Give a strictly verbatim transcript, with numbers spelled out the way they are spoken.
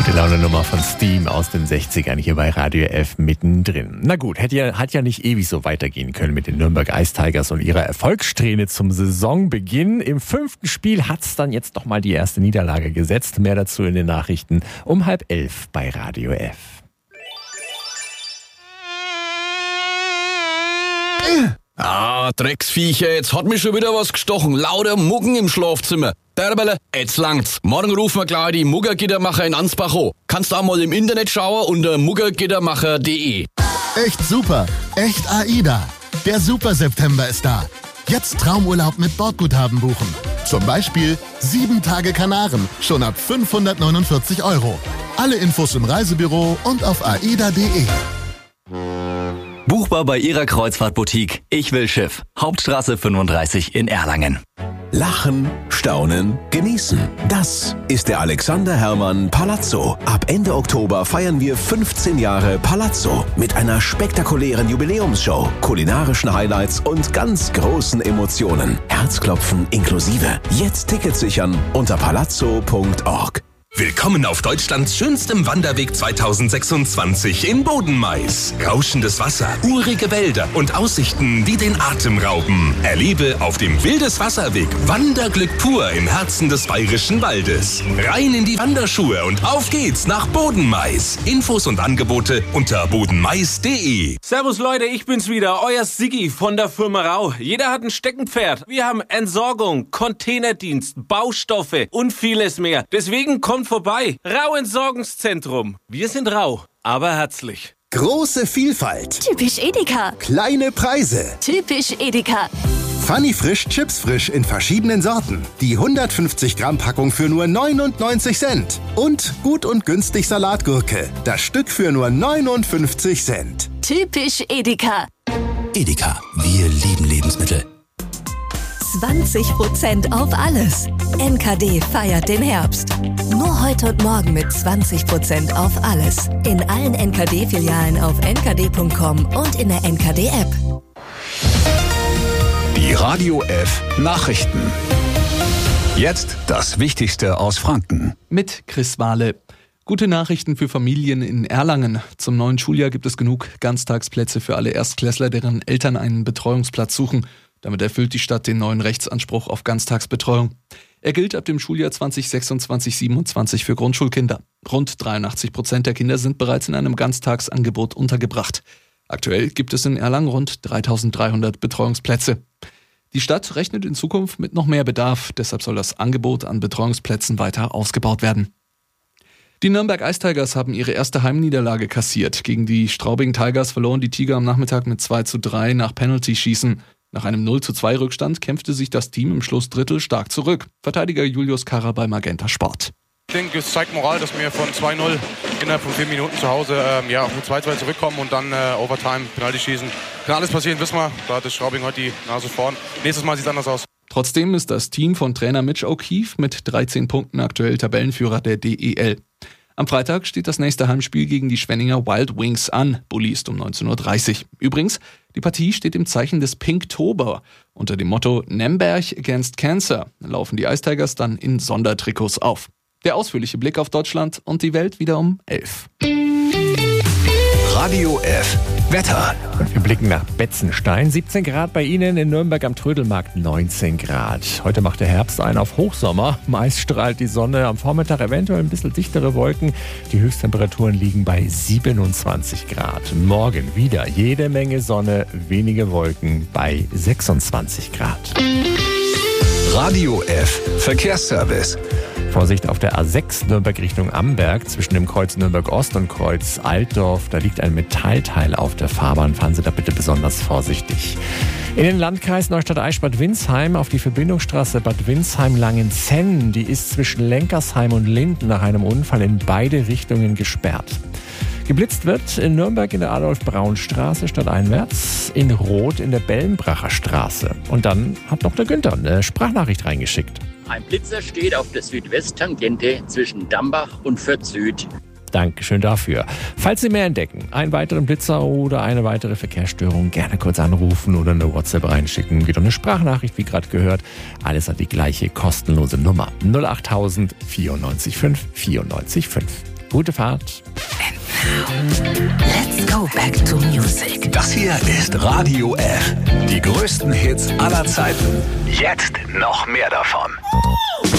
Gute Laune Nummer von Steam aus den sechzigern hier bei Radio F mittendrin. Na gut, hat ja, hat ja nicht ewig so weitergehen können mit den Nürnberg Ice Tigers und ihrer Erfolgssträhne zum Saisonbeginn. Im fünften Spiel hat's dann jetzt noch mal die erste Niederlage gesetzt. Mehr dazu in den Nachrichten um halb elf bei Radio F. Ah, Drecksviecher, jetzt hat mich schon wieder was gestochen. Lauter Muggen im Schlafzimmer. Derbele, jetzt langt's. Morgen rufen wir gleich die Muggergittermacher in Ansbach an. Kannst du auch mal im Internet schauen unter muggergittermacher punkt de. Echt super, echt AIDA. Der Super September ist da. Jetzt Traumurlaub mit Bordguthaben buchen. Zum Beispiel sieben Tage Kanaren, schon ab fünfhundertneunundvierzig Euro. Alle Infos im Reisebüro und auf aida punkt de. Buchbar bei Ihrer Kreuzfahrtboutique Ich will Schiff. Hauptstraße fünfunddreißig in Erlangen. Lachen, staunen, genießen. Das ist der Alexander Herrmann Palazzo. Ab Ende Oktober feiern wir fünfzehn Jahre Palazzo mit einer spektakulären Jubiläumsshow, kulinarischen Highlights und ganz großen Emotionen. Herzklopfen inklusive. Jetzt Tickets sichern unter palazzo punkt org. Willkommen auf Deutschlands schönstem Wanderweg zweitausendsechsundzwanzig in Bodenmais. Rauschendes Wasser, urige Wälder und Aussichten, die den Atem rauben. Erlebe auf dem Wildes-Wasserweg Wanderglück pur im Herzen des bayerischen Waldes. Rein in die Wanderschuhe und auf geht's nach Bodenmais. Infos und Angebote unter bodenmais punkt de. Servus Leute, ich bin's wieder, euer Siggi von der Firma Rau. Jeder hat ein Steckenpferd. Wir haben Entsorgung, Containerdienst, Baustoffe und vieles mehr. Deswegen kommt vorbei. Rau Entsorgungszentrum. Wir sind rau, aber herzlich. Große Vielfalt. Typisch Edeka. Kleine Preise. Typisch Edeka. Funny Frisch Chips Frisch in verschiedenen Sorten. Die hundertfünfzig Gramm Packung für nur neunundneunzig Cent. Und gut und günstig Salatgurke. Das Stück für nur neunundfünfzig Cent. Typisch Edeka. Edeka, wir lieben Lebensmittel. zwanzig Prozent auf alles. N K D feiert den Herbst. Nur heute und morgen mit zwanzig Prozent auf alles. In allen N K D-Filialen auf n k d punkt com und in der N K D-App. Die Radio F Nachrichten. Jetzt das Wichtigste aus Franken. Mit Chris Wahle. Gute Nachrichten für Familien in Erlangen. Zum neuen Schuljahr gibt es genug Ganztagsplätze für alle Erstklässler, deren Eltern einen Betreuungsplatz suchen. Damit erfüllt die Stadt den neuen Rechtsanspruch auf Ganztagsbetreuung. Er gilt ab dem Schuljahr zwanzig sechsundzwanzig siebenundzwanzig für Grundschulkinder. Rund dreiundachtzig Prozent der Kinder sind bereits in einem Ganztagsangebot untergebracht. Aktuell gibt es in Erlangen rund dreitausenddreihundert Betreuungsplätze. Die Stadt rechnet in Zukunft mit noch mehr Bedarf, deshalb soll das Angebot an Betreuungsplätzen weiter ausgebaut werden. Die Nürnberg Ice Tigers haben ihre erste Heimniederlage kassiert. Gegen die Straubing Tigers verloren die Tiger am Nachmittag mit zwei zu drei nach Penalty-Schießen. Nach einem null zu zwei Rückstand kämpfte sich das Team im Schlussdrittel stark zurück. Verteidiger Julius Karrer bei Magenta Sport. Ich denke, es zeigt Moral, dass wir von zwei null innerhalb von vier Minuten zu Hause ähm, ja, mit zwei zwei zurückkommen und dann äh, Overtime, Penalty schießen. Kann alles passieren, wissen wir. Da hat das Straubing heute die Nase vorn. Nächstes Mal sieht es anders aus. Trotzdem ist das Team von Trainer Mitch O'Keefe mit dreizehn Punkten aktuell Tabellenführer der D E L. Am Freitag steht das nächste Heimspiel gegen die Schwenninger Wild Wings an. Bulli ist um neunzehn Uhr dreißig. Übrigens, die Partie steht im Zeichen des Pinktober. Unter dem Motto Nemberg against Cancer laufen die Ice Tigers dann in Sondertrikots auf. Der ausführliche Blick auf Deutschland und die Welt wieder um elf. Radio F Wetter. Und wir blicken nach Betzenstein. siebzehn Grad bei Ihnen, in Nürnberg am Trödelmarkt neunzehn Grad. Heute macht der Herbst ein auf Hochsommer. Meist strahlt die Sonne, am Vormittag eventuell ein bisschen dichtere Wolken. Die Höchsttemperaturen liegen bei siebenundzwanzig Grad. Morgen wieder jede Menge Sonne, wenige Wolken bei sechsundzwanzig Grad. Radio F Verkehrsservice. Vorsicht auf der A sechs Nürnberg Richtung Amberg zwischen dem Kreuz Nürnberg Ost und Kreuz Altdorf. Da liegt ein Metallteil auf der Fahrbahn. Fahren Sie da bitte besonders vorsichtig. In den Landkreis Neustadt-Aichach-Bad Windsheim auf die Verbindungsstraße Bad Windsheim-Langenzenn. Die ist zwischen Lenkersheim und Linden nach einem Unfall in beide Richtungen gesperrt. Geblitzt wird in Nürnberg in der Adolf-Braun-Straße stadteinwärts, in Rot in der Bellenbracher Straße. Und dann hat noch der Günther eine Sprachnachricht reingeschickt. Ein Blitzer steht auf der Südwesttangente zwischen Dambach und Fürth Süd. Dankeschön dafür. Falls Sie mehr entdecken, einen weiteren Blitzer oder eine weitere Verkehrsstörung, gerne kurz anrufen oder eine WhatsApp reinschicken. Wieder eine Sprachnachricht, wie gerade gehört. Alles hat die gleiche kostenlose Nummer. null acht null null null vierundneunzig fünf vierundneunzig fünf. Gute Fahrt. Let's go back to music. Das hier ist Radio F. Die größten Hits aller Zeiten. Jetzt noch mehr davon.